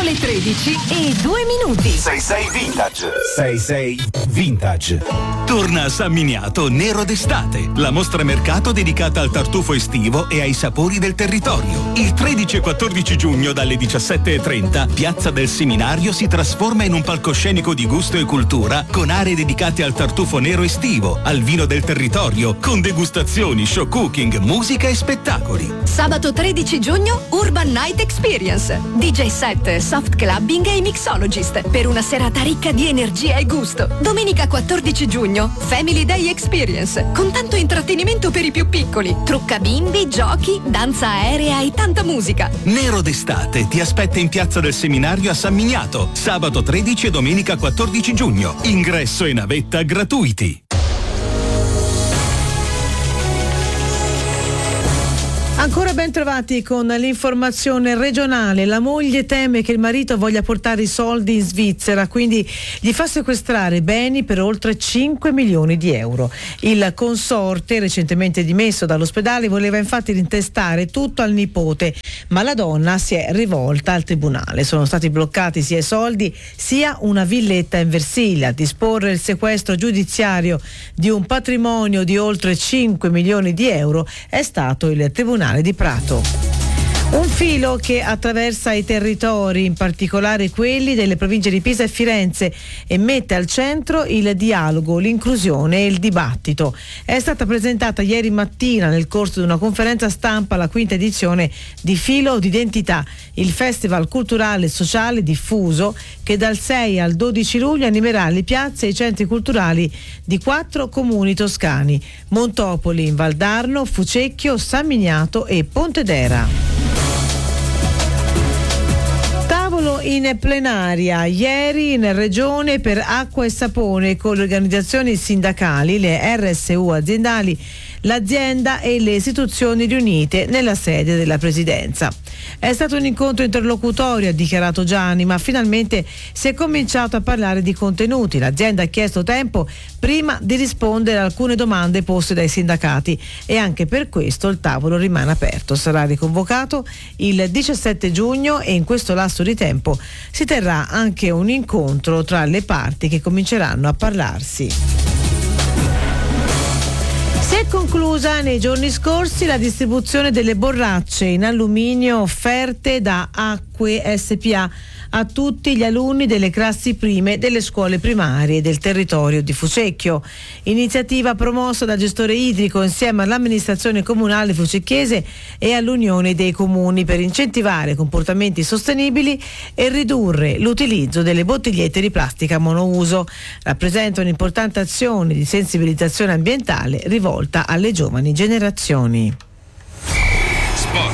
Sono le 13:02. 66 Vintage. 66 Vintage. Torna a San Miniato Nero d'estate, la mostra mercato dedicata al tartufo estivo e ai sapori del territorio. Il 13 e 14 giugno dalle 17:30 Piazza del Seminario si trasforma in un palcoscenico di gusto e cultura con aree dedicate al tartufo nero estivo, al vino del territorio, con degustazioni, show cooking, musica e spettacoli. Sabato 13 giugno Urban Night Experience. DJ set, soft clubbing e mixologist per una serata ricca di energia e gusto. Domenica 14 giugno Family Day Experience con tanto intrattenimento per i più piccoli, trucca bimbi, giochi, danza aerea e tanta musica. Nero d'estate ti aspetta in Piazza del Seminario a San Miniato, sabato 13 e domenica 14 giugno. Ingresso e navetta gratuiti. Ancora ben trovati con l'informazione regionale. La moglie teme che il marito voglia portare i soldi in Svizzera, quindi gli fa sequestrare beni per oltre 5 milioni di euro. Il consorte, recentemente dimesso dall'ospedale, voleva infatti rintestare tutto al nipote, ma la donna si è rivolta al tribunale. Sono stati bloccati sia i soldi sia una villetta in Versilia. A disporre il sequestro giudiziario di un patrimonio di oltre 5 milioni di euro è stato il tribunale di Prato. Un filo che attraversa i territori, in particolare quelli delle province di Pisa e Firenze, e mette al centro il dialogo, l'inclusione e il dibattito. È stata presentata ieri mattina nel corso di una conferenza stampa la quinta edizione di Filo d'Identità, il festival culturale e sociale diffuso che dal 6 al 12 luglio animerà le piazze e i centri culturali di 4 comuni toscani: Montopoli in Valdarno, Fucecchio, San Miniato e Pontedera. In plenaria ieri in Regione per acqua e sapone con le organizzazioni sindacali, le RSU aziendali, l'azienda e le istituzioni riunite nella sede della Presidenza. È stato un incontro interlocutorio, ha dichiarato Gianni, ma finalmente si è cominciato a parlare di contenuti. L'azienda ha chiesto tempo prima di rispondere a alcune domande poste dai sindacati e anche per questo il tavolo rimane aperto. Sarà riconvocato il 17 giugno e in questo lasso di tempo si terrà anche un incontro tra le parti che cominceranno a parlarsi. Si è conclusa nei giorni scorsi la distribuzione delle borracce in alluminio offerte da Acque SPA a tutti gli alunni delle classi prime delle scuole primarie del territorio di Fucecchio. Iniziativa promossa dal gestore idrico insieme all'amministrazione comunale fucecchiese e all'Unione dei Comuni per incentivare comportamenti sostenibili e ridurre l'utilizzo delle bottigliette di plastica monouso. Rappresenta un'importante azione di sensibilizzazione ambientale rivolta alle giovani generazioni. Sport.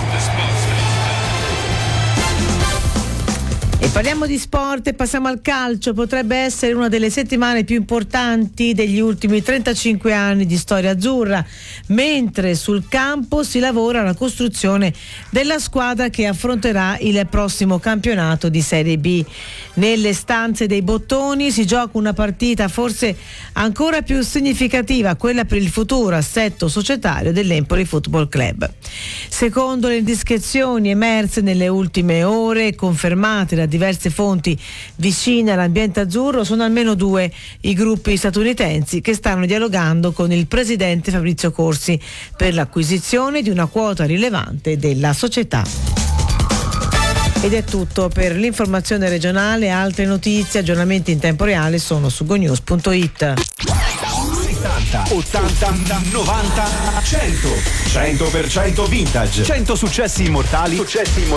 E parliamo di sport e passiamo al calcio. Potrebbe essere una delle settimane più importanti degli ultimi 35 anni di storia azzurra, mentre sul campo si lavora alla costruzione della squadra che affronterà il prossimo campionato di Serie B. Nelle stanze dei bottoni si gioca una partita forse ancora più significativa, quella per il futuro assetto societario dell'Empoli Football Club. Secondo le indiscrezioni emerse nelle ultime ore, confermate da diverse fonti vicine all'ambiente azzurro, sono almeno 2 i gruppi statunitensi che stanno dialogando con il presidente Fabrizio Corsi per l'acquisizione di una quota rilevante della società. Ed è tutto per l'informazione regionale. Altre notizie, aggiornamenti in tempo reale sono su gonews.it. 70, 80, 90, 100. 100% vintage. 100 successi immortali